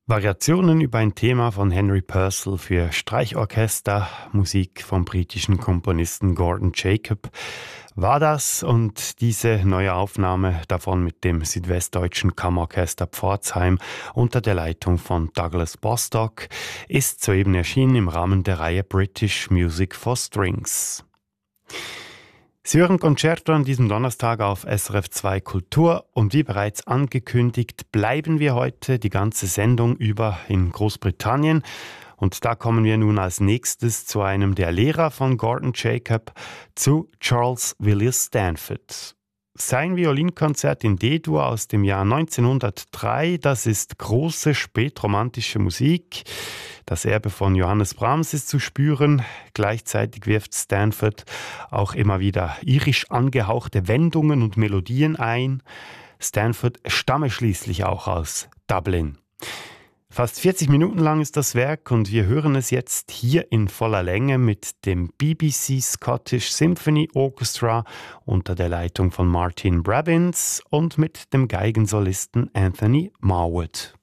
Variationen über ein Thema von Henry Purcell für Streichorchester, Musik vom britischen Komponisten Gordon Jacob war das, und diese neue Aufnahme davon mit dem Südwestdeutschen Kammerorchester Pforzheim unter der Leitung von Douglas Bostock ist soeben erschienen im Rahmen der Reihe British Music for Strings. Sie hören Concerto an diesem Donnerstag auf SRF 2 Kultur, und wie bereits angekündigt, bleiben wir heute die ganze Sendung über in Großbritannien. Und da kommen wir nun als nächstes zu einem der Lehrer von Gordon Jacob, zu Charles Willis Stanford. Sein Violinkonzert in D-Dur aus dem Jahr 1903, das ist große spätromantische Musik. Das Erbe von Johannes Brahms ist zu spüren. Gleichzeitig wirft Stanford auch immer wieder irisch angehauchte Wendungen und Melodien ein. Stanford stamme schließlich auch aus Dublin. Fast 40 Minuten lang ist das Werk, und wir hören es jetzt hier in voller Länge mit dem BBC Scottish Symphony Orchestra unter der Leitung von Martin Brabbins und mit dem Geigensolisten Anthony Marwood.